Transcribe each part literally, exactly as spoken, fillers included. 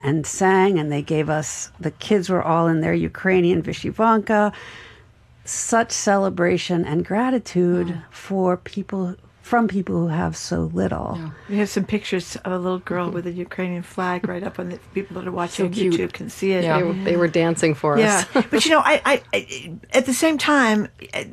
and sang, and they gave us, the kids were all in their Ukrainian Vyshyvanka. Such celebration and gratitude mm. for people, from people who have so little. Yeah. We have some pictures of a little girl with a Ukrainian flag right up on the people that are watching so YouTube can see it. Yeah, they, were, they were dancing for yeah. us. But you know, I, I, I, at the same time,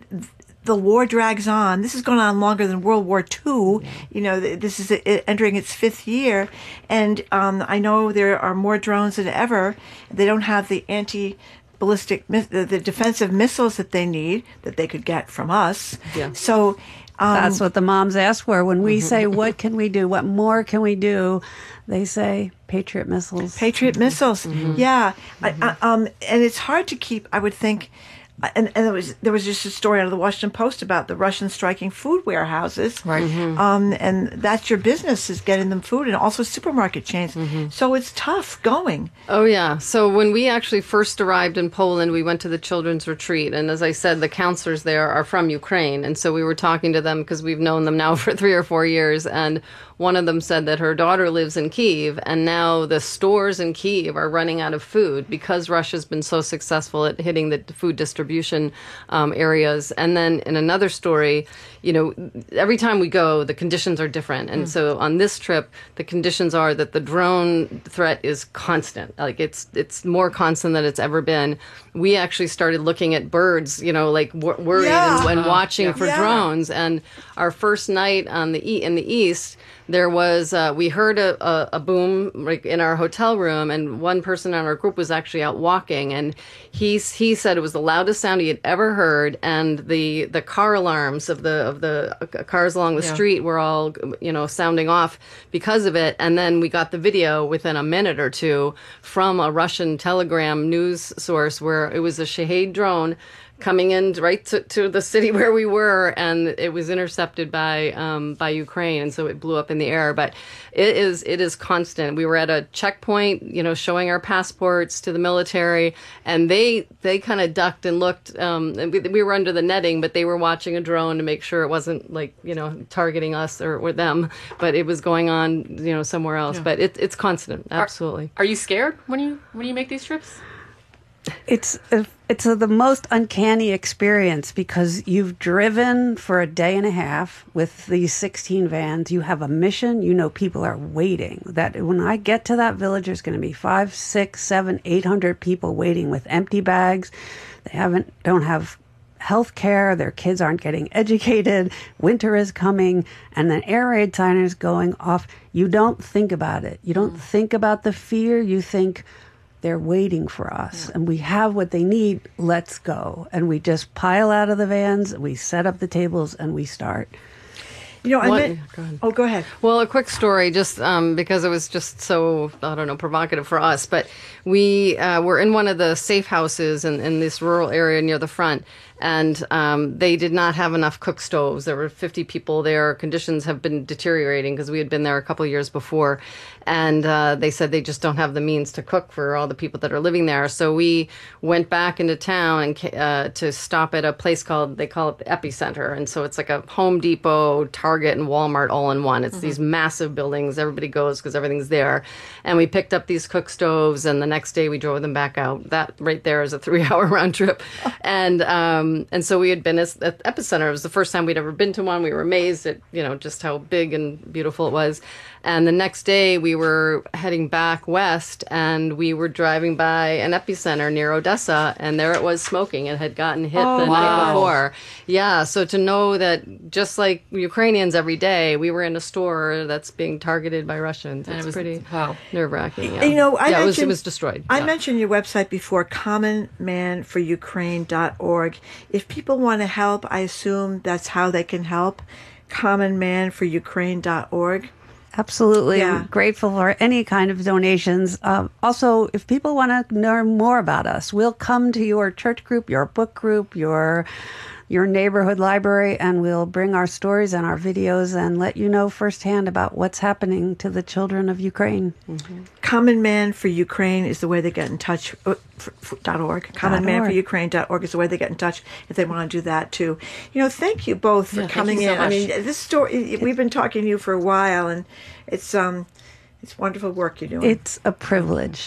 the war drags on. This has gone on longer than World War Two. Yeah. You know, this is entering its fifth year, and um, I know there are more drones than ever. They don't have the anti ballistic, the, the defensive missiles that they need, that they could get from us. Yeah. So um, that's what the moms ask for. When we say, what can we do? What more can we do? They say, Patriot missiles. Patriot missiles. Mm-hmm. Yeah. Mm-hmm. I, I, um, and it's hard to keep, I would think, and, and there was there was just a story out of the Washington Post about the Russians striking food warehouses. Right. Mm-hmm. Um, and that's your business, is getting them food, and also supermarket chains. Mm-hmm. So it's tough going. Oh, yeah. So when we actually first arrived in Poland, we went to the children's retreat. And as I said, the counselors there are from Ukraine. And so we were talking to them because we've known them now for three or four years. And one of them said that her daughter lives in Kyiv, and now the stores in Kyiv are running out of food because Russia's been so successful at hitting the food distribution um, areas. And then in another story, you know, every time we go, the conditions are different. And mm. so on this trip, the conditions are that the drone threat is constant. Like it's it's more constant than it's ever been. We actually started looking at birds, you know, like w- worried yeah. and, and watching yeah. for yeah. drones. And our first night on the e- in the east, there was, uh, we heard a, a, a boom like in our hotel room, and one person in our group was actually out walking, and he he said it was the loudest sound he had ever heard, and the, the car alarms of the of the cars along the yeah. street were all, you know, sounding off because of it. And then we got the video within a minute or two from a Russian Telegram news source where it was a Shahed drone coming in right to, to the city where we were, and it was intercepted by um, by Ukraine, and so it blew up in the air. But it is it is constant. We were at a checkpoint, you know, showing our passports to the military, and they they kind of ducked and looked. Um, and we, we were under the netting, but they were watching a drone to make sure it wasn't like, you know, targeting us or, or them, but it was going on, you know, somewhere else. Yeah. But it, it's constant, absolutely. Are, are you scared when you when you make these trips? It's it's a, the most uncanny experience because you've driven for a day and a half with these sixteen vans. You have a mission. You know people are waiting. That when I get to that village, there's going to be five, six, seven, eight hundred people waiting with empty bags. They haven't don't have health care. Their kids aren't getting educated. Winter is coming, and then air raid signers going off. You don't think about it. You don't mm. think about the fear. You think, they're waiting for us, yeah. and we have what they need. Let's go. And we just pile out of the vans, we set up the tables, and we start. You know, I One, meant, go ahead. Oh, go ahead. Well, a quick story, just um, because it was just so, I don't know, provocative for us. But we uh, were in one of the safe houses in, in this rural area near the front, and um, they did not have enough cook stoves. There were fifty people there. Conditions have been deteriorating because we had been there a couple of years before. And uh, they said they just don't have the means to cook for all the people that are living there. So we went back into town and uh, to stop at a place called, they call it the Epicenter. And so it's like a Home Depot, Target, and Walmart all in one. It's mm-hmm. these massive buildings. Everybody goes because everything's there. And we picked up these cook stoves, and the next day we drove them back out. That right there is a three-hour round trip. and um, and so we had been at Epicenter. It was the first time we'd ever been to one. We were amazed at, you know, just how big and beautiful it was. And the next day we were heading back west, and we were driving by an epicenter near Odessa, and there it was smoking. It had gotten hit oh, the wow. night before. Yeah, so to know that just like Ukrainians every day, we were in a store that's being targeted by Russians. It's it was, pretty wow. nerve-wracking. Yeah, you know, I yeah, it was, it mentioned, was destroyed. I yeah. mentioned your website before, common man for ukraine dot org. If people want to help, I assume that's how they can help, common man for ukraine dot org. Absolutely. Yeah. I'm grateful for any kind of donations. Um, also, if people want to learn more about us, we'll come to your church group, your book group, your your neighborhood library, and we'll bring our stories and our videos and let you know firsthand about what's happening to the children of Ukraine. Mm-hmm. Common Man for Ukraine is the way they get in touch. Uh, for, for, dot .org. common man for ukraine dot org is the way they get in touch if they want to do that too. You know, thank you both for yeah, coming you so in. much. I mean, this story, we've been talking to you for a while, and it's um, It's wonderful work you're doing. It's a privilege.